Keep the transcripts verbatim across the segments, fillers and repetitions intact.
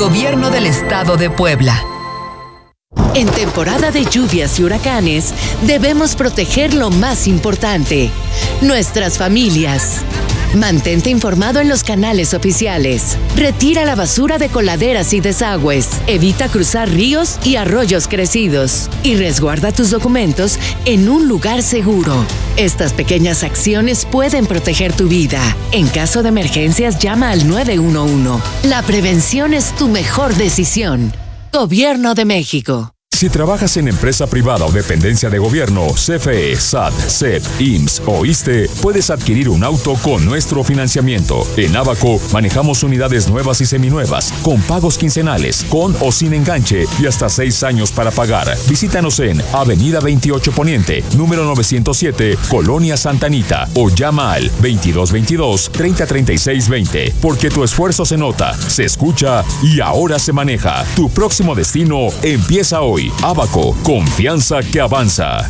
Gobierno del Estado de Puebla. En temporada de lluvias y huracanes, debemos proteger lo más importante, nuestras familias. Mantente informado en los canales oficiales. Retira la basura de coladeras y desagües. Evita cruzar ríos y arroyos crecidos. Y resguarda tus documentos en un lugar seguro. Estas pequeñas acciones pueden proteger tu vida. En caso de emergencias, llama al nueve uno uno. La prevención es tu mejor decisión. Gobierno de México. Si trabajas en empresa privada o dependencia de gobierno, C F E, S A T, C E P, I M S S o ISSSTE, puedes adquirir un auto con nuestro financiamiento. En Ábaco manejamos unidades nuevas y seminuevas, con pagos quincenales, con o sin enganche y hasta seis años para pagar. Visítanos en Avenida veintiocho Poniente, número novecientos siete, Colonia Santa Anita, o llama al veintidós veintidós, treinta treinta y seis veinte, porque tu esfuerzo se nota, se escucha y ahora se maneja. Tu próximo destino empieza hoy. Ábaco, confianza que avanza.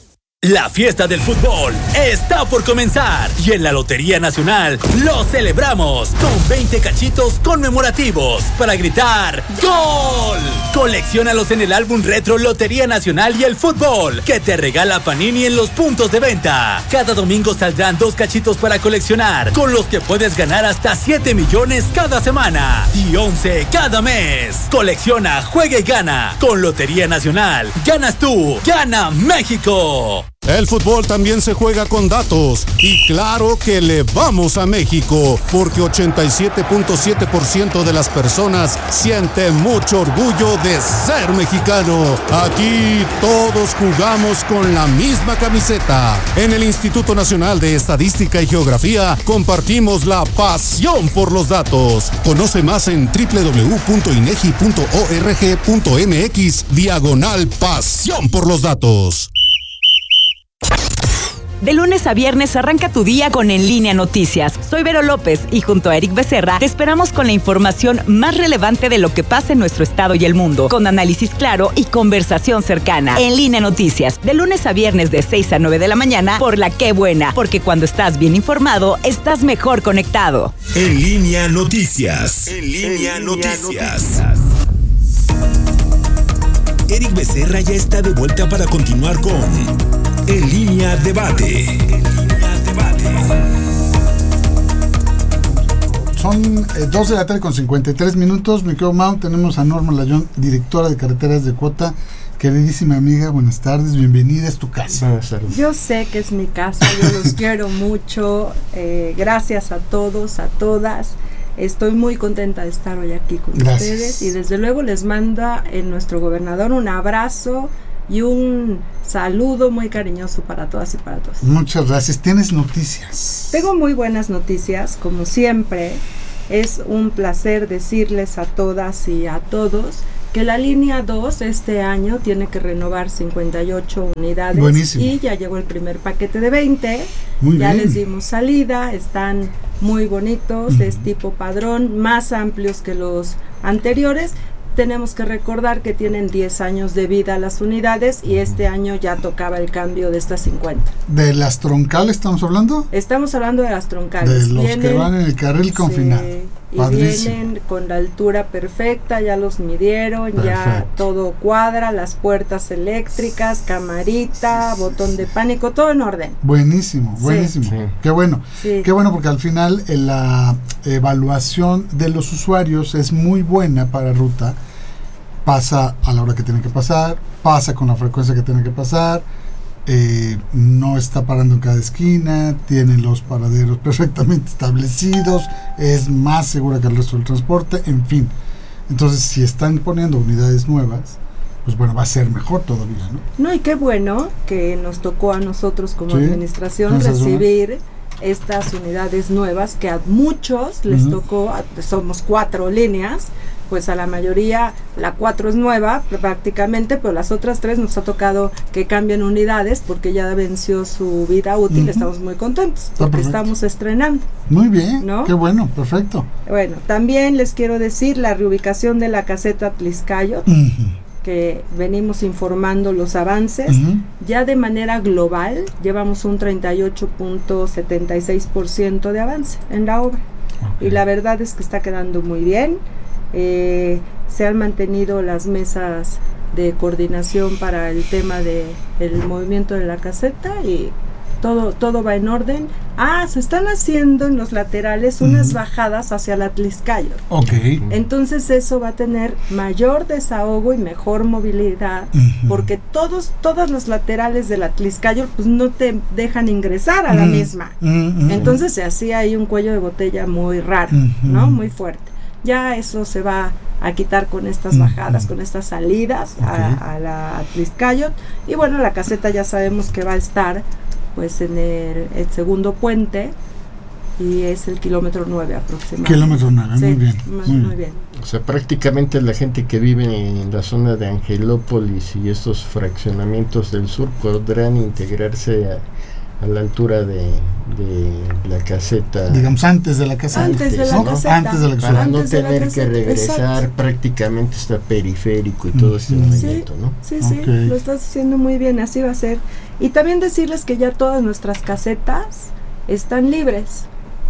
La fiesta del fútbol está por comenzar y en la Lotería Nacional lo celebramos con veinte cachitos conmemorativos para gritar ¡Gol! Colecciónalos en el álbum retro Lotería Nacional y el Fútbol que te regala Panini en los puntos de venta. Cada domingo saldrán dos cachitos para coleccionar, con los que puedes ganar hasta siete millones cada semana y once cada mes. Colecciona, juega y gana. Con Lotería Nacional, ganas tú, gana México. El fútbol también se juega con datos y claro que le vamos a México porque ochenta y siete punto siete por ciento de las personas sienten mucho orgullo de ser mexicano. Aquí todos jugamos con la misma camiseta. En el Instituto Nacional de Estadística y Geografía compartimos la pasión por los datos. Conoce más en doble u doble u doble u punto inegi punto org punto mx diagonal pasión por los datos. De lunes a viernes arranca tu día con En Línea Noticias. Soy Vero López y junto a Eric Becerra te esperamos con la información más relevante de lo que pasa en nuestro estado y el mundo, con análisis claro y conversación cercana. En Línea Noticias, de lunes a viernes de seis a nueve de la mañana por La Qué Buena, porque cuando estás bien informado, estás mejor conectado. En Línea Noticias. En Línea Noticias. Eric Becerra ya está de vuelta para continuar con En Línea Debate. En Línea Debate. Son eh, dos de la tarde con cincuenta y tres minutos. Mi querido Mau, tenemos a Norma Layón, directora de Carreteras de Cuota. Queridísima amiga, buenas tardes, bienvenida, es tu casa. Buenas tardes. Yo sé que es mi casa, yo los quiero mucho. Eh, gracias a todos, a todas. Estoy muy contenta de estar hoy aquí con Gracias. ustedes y desde luego les manda en nuestro gobernador un abrazo y un saludo muy cariñoso para todas y para todos. Muchas gracias. ¿Tienes noticias? Tengo muy buenas noticias, como siempre. Es un placer decirles a todas y a todos que la línea dos este año tiene que renovar cincuenta y ocho unidades. Buenísimo. Y ya llegó el primer paquete de veinte. Muy ya bien. Les dimos salida, están muy bonitos, uh-huh. Es tipo padrón, más amplios que los anteriores. Tenemos que recordar que tienen diez años de vida las unidades y este año ya tocaba el cambio de estas cincuenta. ¿De las troncales estamos hablando? Estamos hablando de las troncales. De los vienen, que van en el carril sí, confinado. Y Padrísimo. Vienen con la altura perfecta, ya los midieron, Perfecto. Ya todo cuadra, las puertas eléctricas, camarita, botón de pánico, todo en orden. Buenísimo, buenísimo. Sí. Qué bueno. Sí. Qué bueno porque al final eh, la evaluación de los usuarios es muy buena para ruta. Pasa a la hora que tiene que pasar, pasa con la frecuencia que tiene que pasar. Eh, no está parando en cada esquina, tiene los paraderos perfectamente establecidos, es más segura que el resto del transporte, en fin. Entonces, si están poniendo unidades nuevas, pues bueno, va a ser mejor todavía, ¿no? No, y qué bueno que nos tocó a nosotros como ¿Sí? administración recibir estas unidades nuevas, que a muchos les uh-huh. tocó, somos cuatro líneas, pues a la mayoría la cuatro es nueva prácticamente, pero las otras tres nos ha tocado que cambien unidades porque ya venció su vida útil. Uh-huh. Estamos muy contentos porque perfecto. Estamos estrenando. Muy bien, ¿no? Qué bueno, perfecto. Bueno, también les quiero decir la reubicación de la caseta Tliscayot, uh-huh. que venimos informando los avances. Uh-huh. Ya de manera global llevamos un treinta y ocho punto setenta y seis por ciento de avance en la obra. Okay. Y la verdad es que está quedando muy bien. eh, se han mantenido las mesas de coordinación para el tema de el movimiento de la caseta y todo todo va en orden. Ah, se están haciendo en los laterales unas uh-huh. bajadas hacia la Atlixcáyotl. Okay. Entonces eso va a tener mayor desahogo y mejor movilidad, uh-huh. porque todos todos los laterales de la Atlixcáyotl pues no te dejan ingresar a uh-huh. la misma. Uh-huh. Entonces se hacía ahí un cuello de botella muy raro, uh-huh. ¿no? Muy fuerte. Ya eso se va a quitar con estas bajadas, uh-huh. con estas salidas okay. a, a la Atlixcáyotl. Y bueno, la caseta ya sabemos que va a estar pues en el, el segundo puente y es el kilómetro nueve aproximadamente. Kilómetro nueve, sí, muy bien. Muy, muy muy bien. O sea, prácticamente la gente que vive en la zona de Angelópolis y estos fraccionamientos del sur podrán integrarse a, a la altura de, de la caseta. Digamos, antes de la caseta. Antes de la ¿no? caseta. Antes de la caseta. Para no Antes de la tener caseta, que regresar exacto. prácticamente hasta periférico y todo este sí, movimiento, ¿no? Sí, sí, okay. lo estás haciendo muy bien, así va a ser. Y también decirles que ya todas nuestras casetas están libres.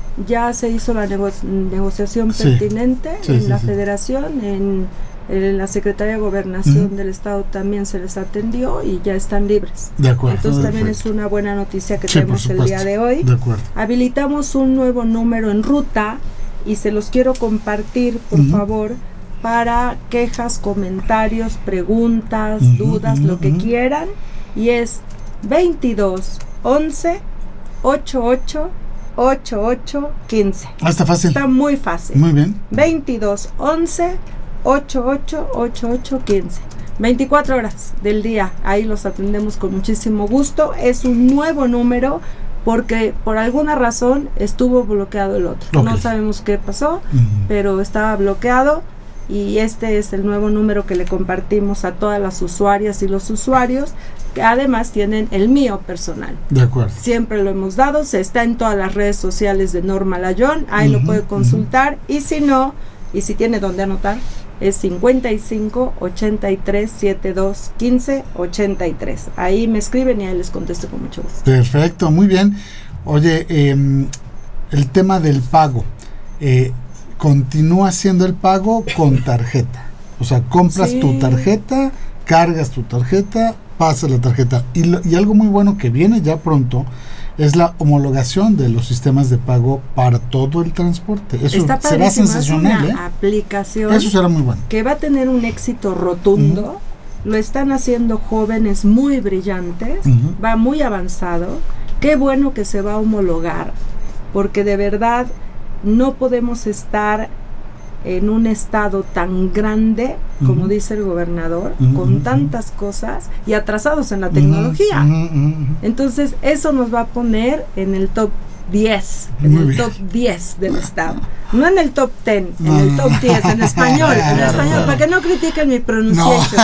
Ya se hizo la nego- negociación sí. pertinente sí, en sí, la sí. federación, en, en la Secretaría de Gobernación uh-huh. del Estado también se les atendió y ya están libres. De acuerdo. Entonces perfecto. también es una buena noticia que sí, tenemos el día de hoy. De acuerdo. Habilitamos un nuevo número en ruta y se los quiero compartir, por uh-huh. favor, para quejas, comentarios, preguntas, uh-huh, dudas, uh-huh, lo que uh-huh. quieran, y es veintidós once ochenta y ocho ochenta y ocho quince. Ah, está fácil. Está muy fácil. Muy bien. veintidós once ochenta y ocho ochenta y ocho quince. veinticuatro horas del día, ahí los atendemos con muchísimo gusto. Es un nuevo número porque por alguna razón estuvo bloqueado el otro. Okay. No sabemos qué pasó, uh-huh. pero estaba bloqueado. Y este es el nuevo número que le compartimos a todas las usuarias y los usuarios, que además tienen el mío personal. De acuerdo. Siempre lo hemos dado, se está en todas las redes sociales de Norma Layón, ahí uh-huh, lo puede consultar, uh-huh. y si no, y si tiene donde anotar, es cincuenta y cinco ochenta y tres setenta y dos quince ochenta y tres. Ahí me escriben y ahí les contesto con mucho gusto. Perfecto, muy bien. Oye, eh, el tema del pago, eh, continúa haciendo el pago con tarjeta. O sea, compras sí. tu tarjeta, cargas tu tarjeta, pasas la tarjeta. Y, lo, y algo muy bueno que viene ya pronto es la homologación de los sistemas de pago para todo el transporte. Eso Está será sensacional, es una ¿eh? aplicación Eso será muy bueno. Que va a tener un éxito rotundo. Uh-huh. Lo están haciendo jóvenes muy brillantes. Uh-huh. Va muy avanzado. Qué bueno que se va a homologar, porque de verdad no podemos estar en un estado tan grande, uh-huh. como dice el gobernador, uh-huh. con tantas cosas y atrasados en la tecnología. Uh-huh. Uh-huh. Entonces eso nos va a poner en el top diez, en Muy el bien. top diez del estado. No en el top diez, en uh-huh. el top diez, en español, en español, para que no critiquen mi pronunciación.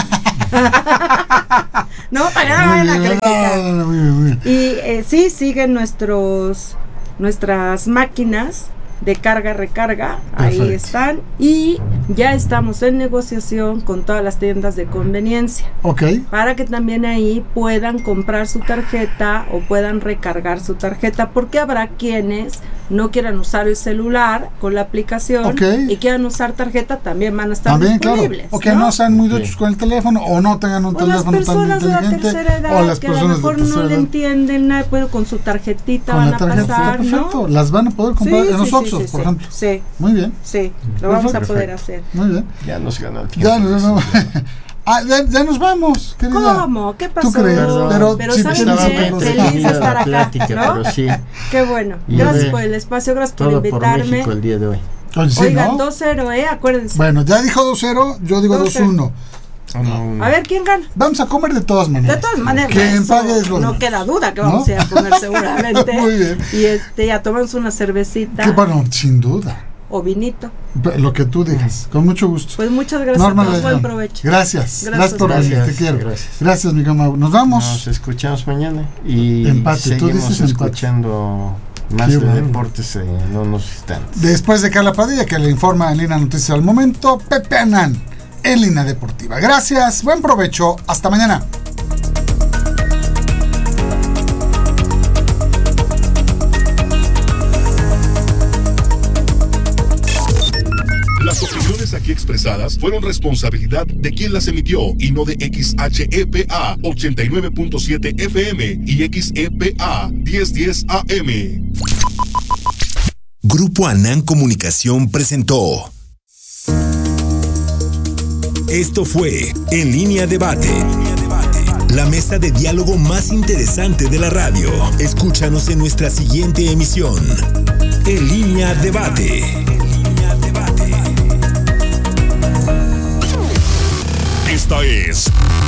No, no para que no vayan a criticar. No, no, muy bien, muy bien. Y eh, sí, siguen nuestros nuestras máquinas de carga recarga, Perfecto. Ahí están, y ya estamos en negociación con todas las tiendas de conveniencia, okay. para que también ahí puedan comprar su tarjeta o puedan recargar su tarjeta, porque habrá quienes no quieran usar el celular con la aplicación, okay. y quieran usar tarjeta, también van a estar también, disponibles, claro. o que ¿no? no sean muy duchos okay. con el teléfono, o no tengan un o teléfono tan inteligente, de la tercera edad, o las que personas a lo mejor no le entienden nada, pero con su tarjetita con van la a tarjeta, pasar, perfecto. ¿no? Las van a poder comprar sí, en los sí, Oxxos, sí, sí, por sí. ejemplo. Sí. Muy bien. Sí, lo vamos Perfecto. a poder hacer. Muy bien. Ya nos ganó el tiempo. Ya nos vamos. Ah, ya, ya nos vamos, querida. ¿Cómo? ¿Qué pasó? ¿Tú crees? Pero, pero sí, ¿saben qué? Feliz de estar acá, plática, ¿no? Pero sí. Qué bueno. Y gracias de, por el espacio, gracias por todo invitarme. Por México el día de hoy. Oye, sí, Oigan, ¿no? dos cero, ¿eh? Acuérdense. Bueno, ya dijo dos cero, yo digo dos uno. A ver, ¿quién gana? Vamos a comer de todas maneras. De todas maneras. Quien pague es lo No demás. queda duda que vamos ¿no? a ir a comer seguramente. Muy bien. Y este, ya tomamos una cervecita. Que bueno, sin duda. O vinito. Lo que tú digas, con mucho gusto. Pues muchas gracias. Norma por buen provecho. Gracias. Gracias, gracias por venir, te quiero. Gracias. Gracias, mi cama. Nos vamos. Nos escuchamos mañana y empate. seguimos Tú dices escuchando empate. Más Qué de bueno. Deportes en unos instantes. Después de Carla Padilla, que le informa en Línea Noticias al Momento, Pepe Anán en Línea Deportiva. Gracias, buen provecho. Hasta mañana. Las opiniones opiniones aquí expresadas fueron responsabilidad de quien las emitió y no de X H E P A ochenta y nueve punto siete F M y X E P A diez diez A M. Grupo Anán Comunicación presentó. Esto fue En Línea Debate. La mesa de diálogo más interesante de la radio. Escúchanos en nuestra siguiente emisión. En Línea Debate. Esta es